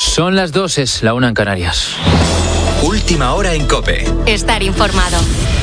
Son las 2, es la 1 en Canarias. Última hora en COPE. Estar informado.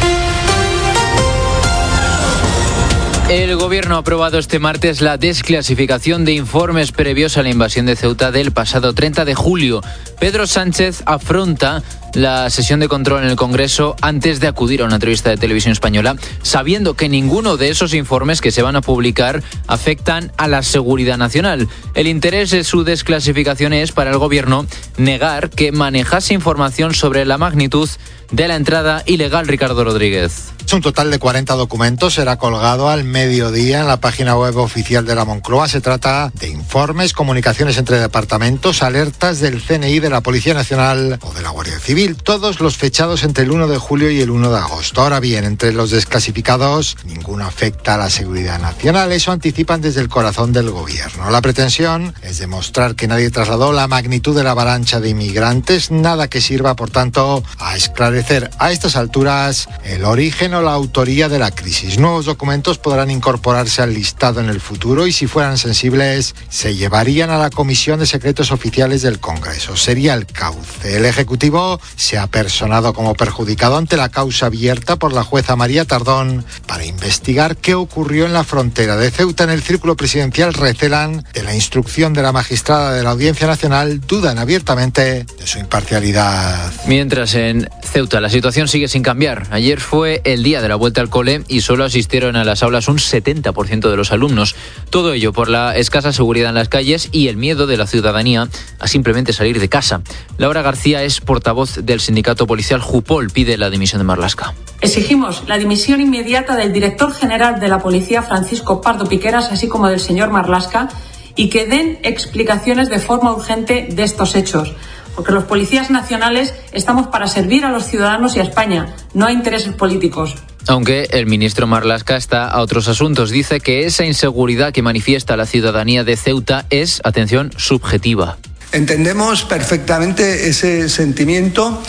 El Gobierno ha aprobado este martes la desclasificación de informes previos a la invasión de Ceuta del pasado 30 de julio. Pedro Sánchez afronta la sesión de control en el Congreso antes de acudir a una entrevista de Televisión Española, sabiendo que ninguno de esos informes que se van a publicar afectan a la seguridad nacional. El interés de su desclasificación es, para el Gobierno, negar que manejase información sobre la magnitud de la entrada ilegal. Ricardo Rodríguez. Un total de 40 documentos será colgado al mediodía en la página web oficial de la Moncloa. Se trata de informes, comunicaciones entre departamentos, alertas del CNI, de la Policía Nacional o de la Guardia Civil, todos los fechados entre el 1 de julio y el 1 de agosto. Ahora bien, entre los desclasificados, ninguno afecta a la seguridad nacional. Eso anticipan desde el corazón del Gobierno. La pretensión es demostrar que nadie trasladó la magnitud de la avalancha de inmigrantes, nada que sirva, por tanto, a esclarecer a estas alturas el origen o la autoría de la crisis. Nuevos documentos podrán incorporarse al listado en el futuro y, si fueran sensibles, se llevarían a la Comisión de Secretos Oficiales del Congreso. Sería el cauce. El Ejecutivo se ha personado como perjudicado ante la causa abierta por la jueza María Tardón para investigar qué ocurrió en la frontera de Ceuta. En el círculo presidencial recelan de la instrucción de la magistrada de la Audiencia Nacional, dudan abiertamente de su imparcialidad. Mientras en Ceuta la situación sigue sin cambiar. Ayer fue el día de la vuelta al cole y solo asistieron a las aulas un 70% de los alumnos. Todo ello por la escasa seguridad en las calles y el miedo de la ciudadanía a simplemente salir de casa. Laura García es portavoz del sindicato policial Jupol, pide la dimisión de Marlaska. Exigimos la dimisión inmediata del director general de la policía, Francisco Pardo Piqueras, así como del señor Marlaska, y que den explicaciones de forma urgente de estos hechos. Porque los policías nacionales estamos para servir a los ciudadanos y a España, no a intereses políticos. Aunque el ministro Marlaska está a otros asuntos. Dice que esa inseguridad que manifiesta la ciudadanía de Ceuta es, atención, subjetiva. Entendemos perfectamente ese sentimiento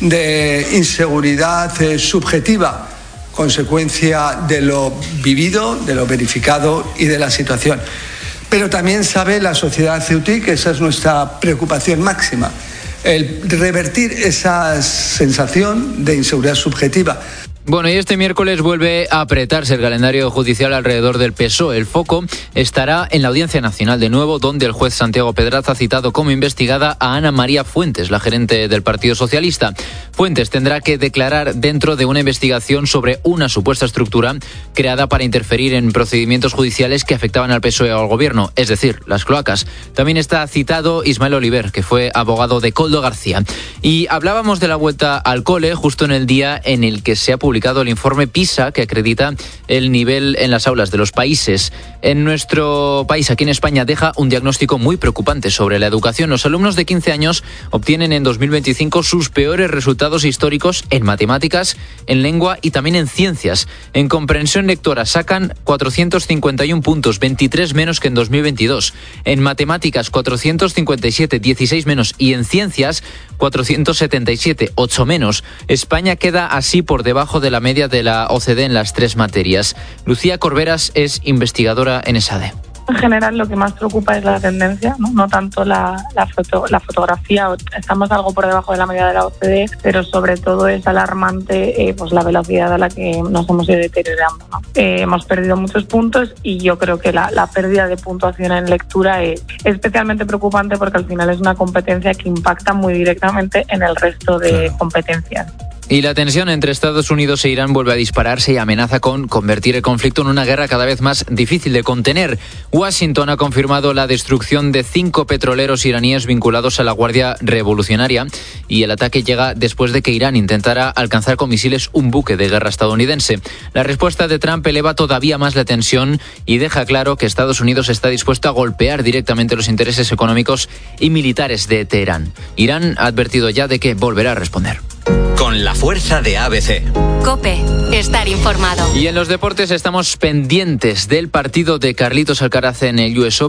de inseguridad subjetiva, consecuencia de lo vivido, de lo verificado y de la situación. Pero también sabe la sociedad ceutí que esa es nuestra preocupación máxima, el revertir esa sensación de inseguridad subjetiva. Bueno, y este miércoles vuelve a apretarse el calendario judicial alrededor del PSOE. El foco estará en la Audiencia Nacional de nuevo, donde el juez Santiago Pedraza ha citado como investigada a Ana María Fuentes, la gerente del Partido Socialista. Fuentes tendrá que declarar dentro de una investigación sobre una supuesta estructura creada para interferir en procedimientos judiciales que afectaban al PSOE o al Gobierno, es decir, las cloacas. También está citado Ismael Oliver, que fue abogado de Koldo García. Y hablábamos de la vuelta al cole justo en el día en el que se ha publicado el informe PISA, que acredita el nivel en las aulas de los países. En nuestro país, aquí en España, deja un diagnóstico muy preocupante sobre la educación. Los alumnos de 15 años obtienen en 2025 sus peores resultados históricos en matemáticas, en lengua y también en ciencias. En comprensión lectora sacan 451 puntos, 23 menos que en 2022. En matemáticas 457, 16 menos. Y en ciencias 477, 8 menos. España queda así por debajo de la media de la OCDE en las tres materias. Lucía Corberas es investigadora en ESADE. En general lo que más preocupa es la tendencia, no tanto la fotografía. Estamos algo por debajo de la media de la OCDE, pero sobre todo es alarmante pues la velocidad a la que nos hemos ido deteriorando, ¿no? Hemos perdido muchos puntos y yo creo que la pérdida de puntuación en lectura es especialmente preocupante porque al final es una competencia que impacta muy directamente en el resto de competencias. Y la tensión entre Estados Unidos e Irán vuelve a dispararse y amenaza con convertir el conflicto en una guerra cada vez más difícil de contener. Washington ha confirmado la destrucción de 5 petroleros iraníes vinculados a la Guardia Revolucionaria y el ataque llega después de que Irán intentara alcanzar con misiles un buque de guerra estadounidense. La respuesta de Trump eleva todavía más la tensión y deja claro que Estados Unidos está dispuesto a golpear directamente los intereses económicos y militares de Teherán. Irán ha advertido ya de que volverá a responder. Con la fuerza de ABC. COPE, estar informado. Y en los deportes estamos pendientes del partido de Carlitos Alcaraz en el US Open.